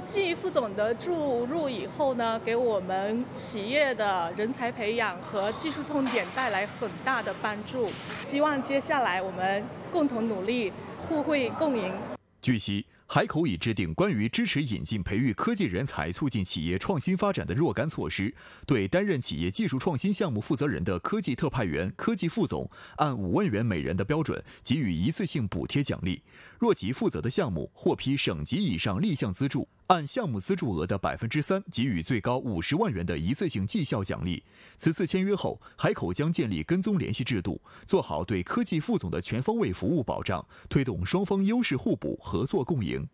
季副总的注入以后呢，给我们企业的人才培养和技术痛点带来很大的帮助。希望接下来我们共同努力，互惠共赢。 据悉，海口已制定关于支持引进培育科技人才、促进企业创新发展的若干措施，对担任企业技术创新项目负责人的科技特派员、科技副总，按5万元每人的标准给予一次性补贴奖励。若其负责的项目获批省级以上立项资助，按项目资助额的3%给予最高50万元的一次性绩效奖励。此次签约后，海口将建立跟踪联系制度，做好对科技副总的全方位服务保障，推动双方优势互补、合作共赢。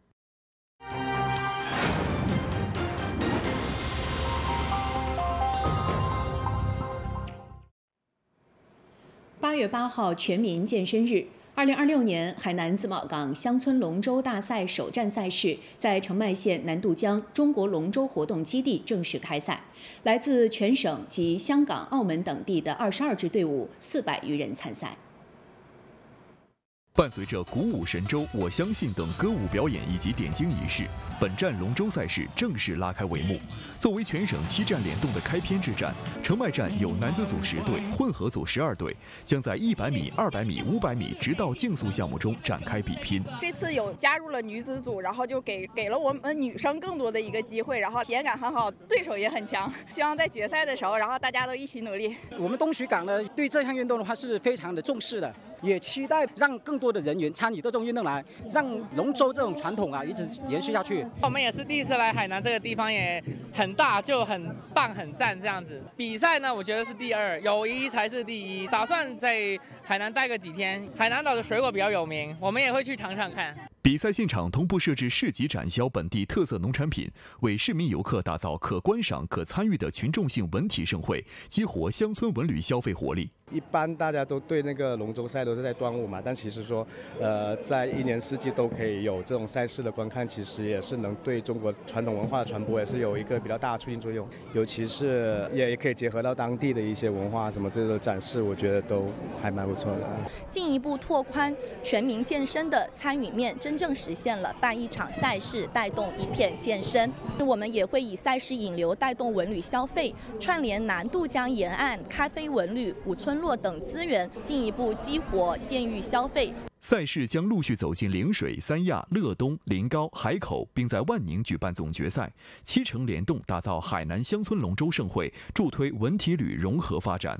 8月8号全民健身日。2026年海南自贸港乡村龙舟大赛首站赛事在澄迈县南渡江中国龙舟活动基地正式开赛，来自全省及香港、澳门等地的22支队伍400余人参赛。 伴随着鼓舞神州、我相信等歌舞表演以及点睛仪式，本站龙舟赛事正式拉开帷幕。作为全省7站联动的开篇之战，澄迈站有男子组10队、混合组12队，将在100米、200米、500米直道竞速项目中展开比拼。 这次有加入了女子组，然后就给了我们女生更多的一个机会，然后体验感很好，对手也很强。希望在决赛的时候，然后大家都一起努力。 我们东莒港呢，对这项运动的话是非常的重视的。也期待让更多的人员参与到这种运动来，让龙舟这种传统啊一直延续下去。 我们也是第一次来海南这个地方，也很大，就很棒很赞这样子。比赛呢，我觉得是第2，友谊才是第1。打算在海南待个几天，海南岛的水果比较有名，我们也会去尝尝看。 比赛现场同步设置市集展销本地特色农产品，为市民游客打造可观赏、可参与的群众性文体盛会，激活乡村文旅消费活力。 一般大家都对那个龙舟赛都是在端午嘛，但其实说，在1年4季都可以有这种赛事的观看，其实也是能对中国传统文化的传播也是有一个比较大的促进作用。尤其是也可以结合到当地的一些文化什么这个展示，我觉得都还蛮不错的。 进一步拓宽全民健身的参与面，真正实现了办一场赛事带动一片健身。我们也会以赛事引流带动文旅消费，串联南渡江沿岸、咖啡文旅、古村落等资源，进一步激活县域消费。 赛事将陆续走进陵水、三亚、乐东、临高、海口，并在万宁举办总决赛。7城联动打造海南乡村龙舟盛会，助推文体旅融合发展。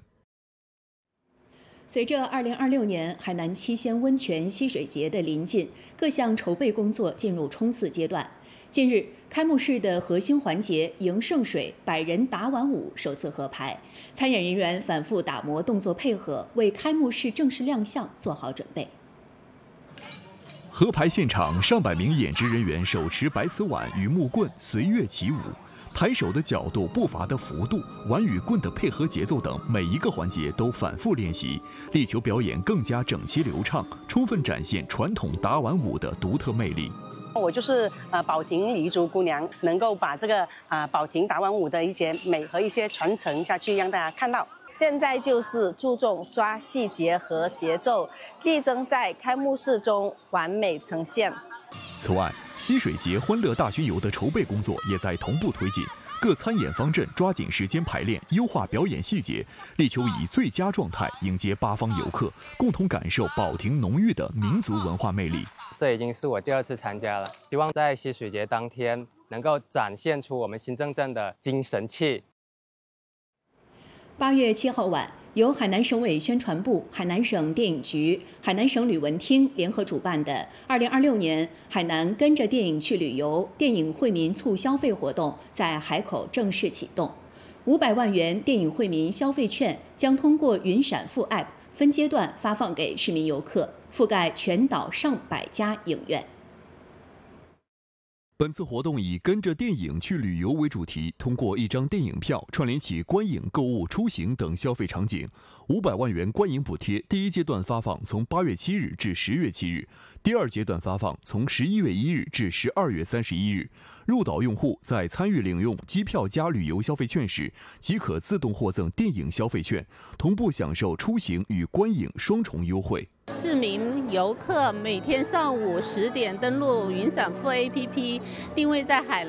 随着2026年海南七仙温泉溪水节的临近，各项筹备工作进入冲刺阶段。近日，开幕式的核心环节迎圣水100人打碗舞首次合排，参演人员反复打磨动作配合，为开幕式正式亮相做好准备。 合排现场，上百名演职人员手持白瓷碗与木棍随乐起舞。抬手的角度、步伐的幅度、碗与棍的配合节奏等每一个环节都反复练习，力求表演更加整齐流畅，充分展现传统打碗舞的独特魅力。 我就是保亭黎族姑娘，能够把这个保亭打碗舞的一些美和一些传承下去，让大家看到。 现在就是注重抓细节和节奏，力争在开幕式中完美呈现。 此外，溪水节欢乐大巡游的筹备工作也在同步推进，各参演方阵抓紧时间排练，优化表演细节，力求以最佳状态迎接8方游客，共同感受保亭浓郁的民族文化魅力。 这已经是我第2次参加了，希望在溪水节当天能够展现出我们新镇镇的精神气。 8月7号晚，由海南省委宣传部、海南省电影局、海南省旅文厅联合主办的2026年海南跟着电影去旅游电影惠民促消费活动在海口正式启动。500万元电影惠民消费券将通过云闪付 App 分阶段发放给市民游客，覆盖全岛上百家影院。 本次活动以跟着电影去旅游为主题，通过一张电影票串联起观影、购物、出行等消费场景。500万元观影补贴第1阶段发放从8月7日至10月7日，第2阶段发放从11月1日至12月31日。入岛用户在参与领用机票加旅游消费券时，即可自动获赠电影消费券，同步享受出行与观影双重优惠。 市民游客每天上午10点登录云闪付 APP， 定位在海